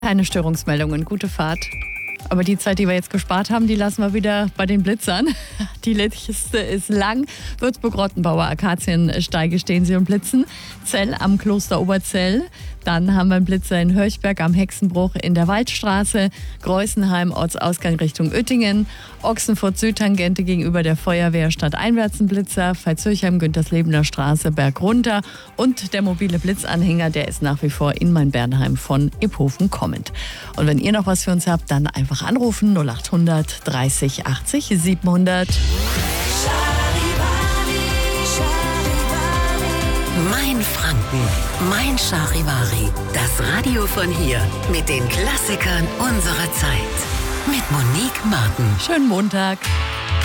Keine Störungsmeldungen, gute Fahrt. Aber die Zeit, die wir jetzt gespart haben, die lassen wir wieder bei den Blitzern. Die Liste ist lang. Würzburg-Rottenbauer, Akaziensteige stehen sie und blitzen. Zell am Kloster Oberzell. Dann haben wir einen Blitzer in Hörchberg am Hexenbruch in der Waldstraße. Greußenheim, Ortsausgang Richtung Oettingen. Ochsenfurt Südtangente gegenüber der Feuerwehr stadteinwärts ein Blitzer. Veitshöchheim, Günterslebener Straße, Berg runter. Und der mobile Blitzanhänger, der ist nach wie vor in Main-Bernheim von Iphofen kommend. Und wenn ihr noch was für uns habt, dann einfach anrufen 0800 30 80 700. Mein Franken, mein Charivari. Das Radio von hier mit den Klassikern unserer Zeit. Mit Monique Martin. Schönen Montag.